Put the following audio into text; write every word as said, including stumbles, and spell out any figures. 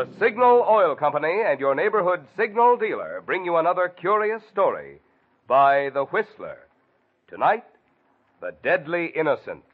The Signal Oil Company and your neighborhood signal dealer bring you another curious story by The Whistler. Tonight, The Deadly Innocent.